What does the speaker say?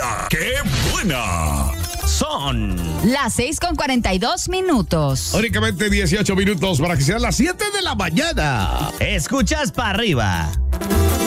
¡La qué buena! Son las 6:42. Únicamente 18 minutos para que sean las 7 de la mañana. Escuchas para arriba.